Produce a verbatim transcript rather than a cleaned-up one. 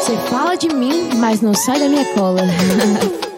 Você fala de mim, mas não sai da minha cola.